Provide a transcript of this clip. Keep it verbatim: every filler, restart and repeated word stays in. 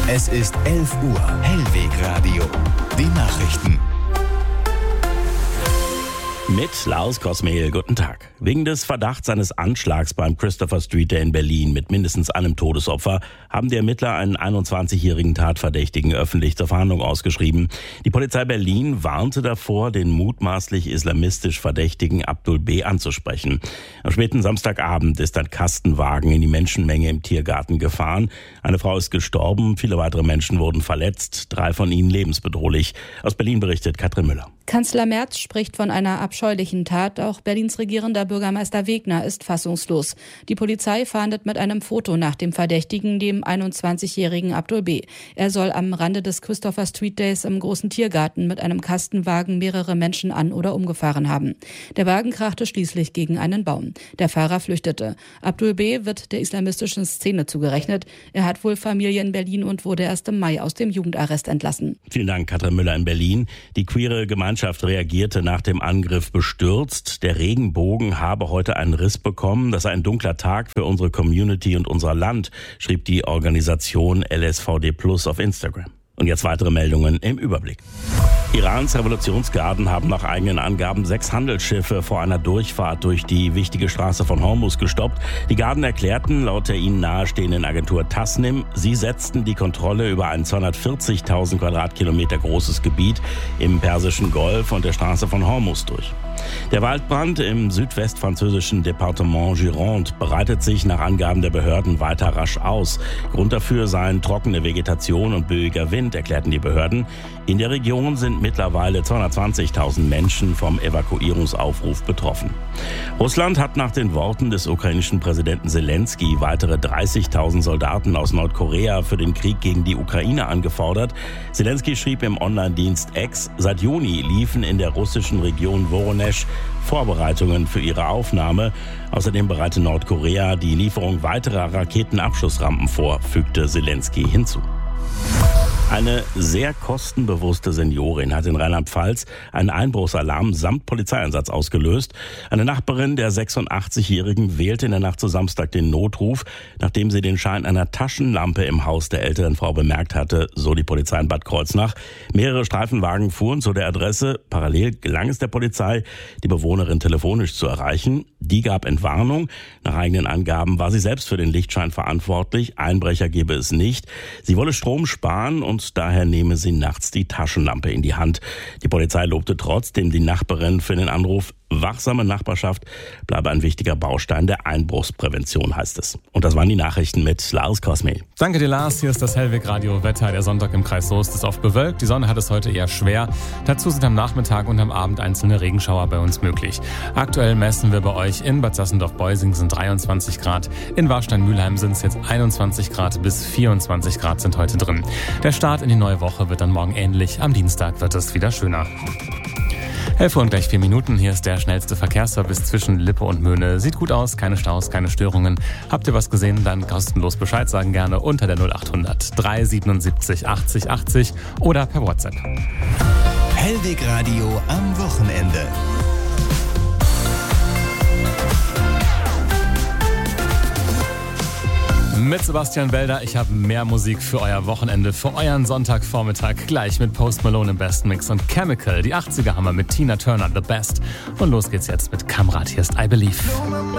Es ist elf Uhr. Hellwegradio. Die Nachrichten. Mit Lars Kosmehl, guten Tag. Wegen des Verdachts eines Anschlags beim Christopher Street Day in Berlin mit mindestens einem Todesopfer haben die Ermittler einen einundzwanzigjährigen Tatverdächtigen öffentlich zur Verhandlung ausgeschrieben. Die Polizei Berlin warnte davor, den mutmaßlich islamistisch Verdächtigen Abdul B. anzusprechen. Am späten Samstagabend ist ein Kastenwagen in die Menschenmenge im Tiergarten gefahren. Eine Frau ist gestorben, viele weitere Menschen wurden verletzt, drei von ihnen lebensbedrohlich. Aus Berlin berichtet Katrin Müller. Kanzler Merz spricht von einer abscheulichen Tat. Auch Berlins regierender Bürgermeister Wegner ist fassungslos. Die Polizei fahndet mit einem Foto nach dem Verdächtigen, dem einundzwanzigjährigen Abdul B. Er soll am Rande des Christopher Street Days im großen Tiergarten mit einem Kastenwagen mehrere Menschen an- oder umgefahren haben. Der Wagen krachte schließlich gegen einen Baum. Der Fahrer flüchtete. Abdul B. wird der islamistischen Szene zugerechnet. Er hat wohl Familie in Berlin und wurde erst im Mai aus dem Jugendarrest entlassen. Vielen Dank, Katrin Müller in Berlin. Die queere Gemeinschaft reagierte nach dem Angriff bestürzt. Der Regenbogen habe heute einen Riss bekommen. Das sei ein dunkler Tag für unsere Community und unser Land, schrieb die Organisation L S V D plus auf Instagram. Und jetzt weitere Meldungen im Überblick. Irans Revolutionsgarden haben nach eigenen Angaben sechs Handelsschiffe vor einer Durchfahrt durch die wichtige Straße von Hormuz gestoppt. Die Garden erklärten laut der ihnen nahestehenden Agentur Tasnim, sie setzten die Kontrolle über ein zweihundertvierzigtausend Quadratkilometer großes Gebiet im Persischen Golf und der Straße von Hormuz durch. Der Waldbrand im südwestfranzösischen Departement Gironde breitet sich nach Angaben der Behörden weiter rasch aus. Grund dafür seien trockene Vegetation und böiger Wind, erklärten die Behörden. In der Region sind mittlerweile zweihundertzwanzigtausend Menschen vom Evakuierungsaufruf betroffen. Russland hat nach den Worten des ukrainischen Präsidenten Zelensky weitere dreißigtausend Soldaten aus Nordkorea für den Krieg gegen die Ukraine angefordert. Zelensky schrieb im Online-Dienst X, seit Juni liefen in der russischen Region Voronezh Vorbereitungen für ihre Aufnahme. Außerdem bereite Nordkorea die Lieferung weiterer Raketenabschussrampen vor, fügte Zelensky hinzu. Eine sehr kostenbewusste Seniorin hat in Rheinland-Pfalz einen Einbruchsalarm samt Polizeieinsatz ausgelöst. Eine Nachbarin der sechsundachtzigjährigen wählte in der Nacht zu Samstag den Notruf, nachdem sie den Schein einer Taschenlampe im Haus der älteren Frau bemerkt hatte, so die Polizei in Bad Kreuznach. Mehrere Streifenwagen fuhren zu der Adresse. Parallel gelang es der Polizei, die Bewohnerin telefonisch zu erreichen. Die gab Entwarnung. Nach eigenen Angaben war sie selbst für den Lichtschein verantwortlich. Einbrecher gebe es nicht. Sie wolle Strom sparen und daher nehme sie nachts die Taschenlampe in die Hand. Die Polizei lobte trotzdem die Nachbarin für den Anruf. Wachsame Nachbarschaft bleibe ein wichtiger Baustein der Einbruchsprävention, heißt es. Und das waren die Nachrichten mit Lars Kosmehl. Danke dir, Lars. Hier ist das Hellwegradio-Wetter. Der Sonntag im Kreis Soest ist oft bewölkt. Die Sonne hat es heute eher schwer. Dazu sind am Nachmittag und am Abend einzelne Regenschauer bei uns möglich. Aktuell messen wir bei euch in Bad Sassendorf-Beusing sind dreiundzwanzig Grad. In Warstein-Mühlheim sind es jetzt einundzwanzig Grad bis vierundzwanzig Grad sind heute drin. Der Start in die neue Woche wird dann morgen ähnlich. Am Dienstag wird es wieder schöner. elf Uhr und gleich vier Minuten. Hier ist der schnellste Verkehrsservice zwischen Lippe und Möhne. Sieht gut aus, keine Staus, keine Störungen. Habt ihr was gesehen, dann kostenlos Bescheid sagen gerne unter der null achthundert dreihundertsiebenundsiebzig achtzig achtzig oder per WhatsApp. Hellwegradio am Wochenende. Mit Sebastian Welder, ich habe mehr Musik für euer Wochenende, für euren Sonntagvormittag. Gleich mit Post Malone im Best Mix und Chemical. Die achtziger haben wir mit Tina Turner, The Best. Und los geht's jetzt mit Kamrat. Hier ist I Believe.